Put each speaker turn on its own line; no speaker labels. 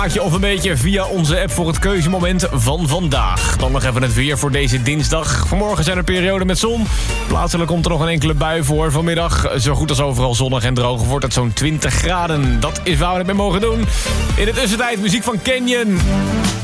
plaatje of een beetje via onze app voor het keuzemoment van vandaag. Dan nog even het weer voor deze dinsdag. Vanmorgen zijn er perioden met zon. Plaatselijk komt er nog een enkele bui voor. Vanmiddag zo goed als overal zonnig en droog wordt het zo'n 20 graden. Dat is waar we het mee mogen doen. In de tussentijd muziek van Canyon.